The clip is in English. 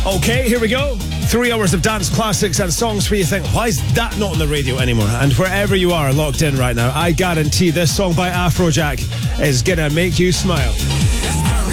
Okay, here we go. 3 hours of dance classics and songs where you think, why is that not on the radio anymore? And wherever you are locked in right now, I guarantee this song by Afrojack is gonna make you smile.